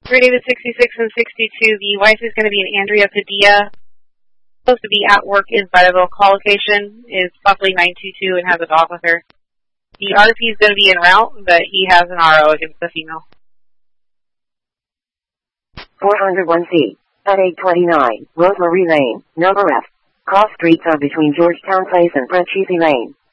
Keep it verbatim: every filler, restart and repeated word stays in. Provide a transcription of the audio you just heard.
For David sixty-six and sixty-two, the wife is going to be an Andrea Padilla. Supposed to be at work in Butterville. Call location is Buckley nine two two and has a dog with her. The R P is going to be en route, but he has an R O against the female. four oh one C. At eight twenty-nine, Rosemary Lane, number F. Cross streets are between Georgetown Place and Franchise Lane.